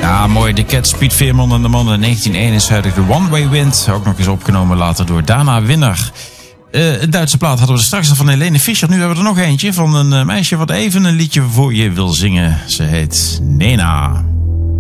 Ja, mooi. De Cat, Piet Veerman en de Mannen 1971. De One Way Wind. Ook nog eens opgenomen later door Dana Winner. Een Duitse plaat hadden we straks al van Helene Fischer. Nu hebben we er nog eentje van een meisje wat even een liedje voor je wil zingen. Ze heet Nena.